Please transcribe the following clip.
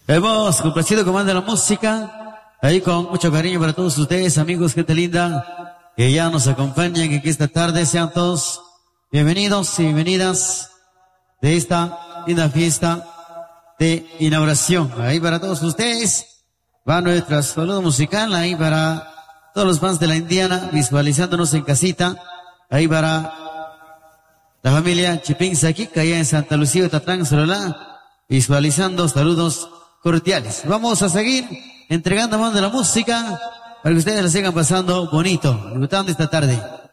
Hemos complacido con más de la música, ahí con mucho cariño para todos ustedes, amigos, gente linda, que ya nos acompañan aquí esta tarde. Sean todos bienvenidos y bienvenidas de esta linda fiesta de inauguración. Ahí para todos ustedes va nuestro saludo musical, ahí para todos los fans de la Indiana, visualizándonos en casita, ahí para la familia Chipinzaquica, allá en Santa Lucía, Tatlán, Sololá, visualizando saludos cordiales. Vamos a seguir entregando más de la música para que ustedes la sigan pasando bonito, disfrutando esta tarde.